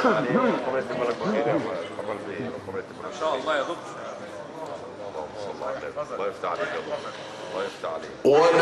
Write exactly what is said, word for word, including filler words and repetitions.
عليه، ربنا يتم لك بخير وتقبل به، ربنا يتم لك ان شاء الله يا دكتور. اللهم صل على النبي. الله يفتح عليك يا دكتور، الله يفتح عليك.